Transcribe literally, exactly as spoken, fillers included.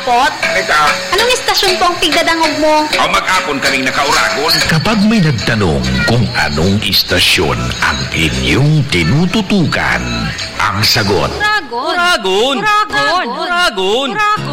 Sapot? Ito. Anong istasyon po ang pigdadangog mo? O mag-apon kaming nakauragon. Kapag may nagtanong kung anong istasyon ang inyong tinututukan, ang sagot, Uragon. Uragon! Uragon. Uragon! Uragon.